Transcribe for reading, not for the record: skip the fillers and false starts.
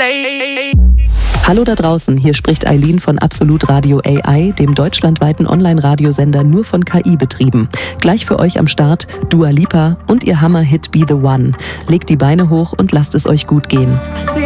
Hallo da draußen, hier spricht Eileen von Absolut Radio AI, dem deutschlandweiten Online-Radiosender nur von KI betrieben. Gleich für euch am Start Dua Lipa und ihr Hammer-Hit Be The One. Legt die Beine hoch und lasst es euch gut gehen.